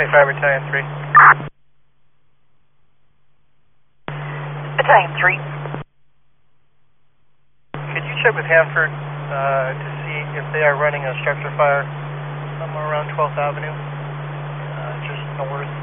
25 Battalion 3. Battalion 3. Could you check with Hanford to see if they are running a structure fire somewhere around 12th Avenue, just north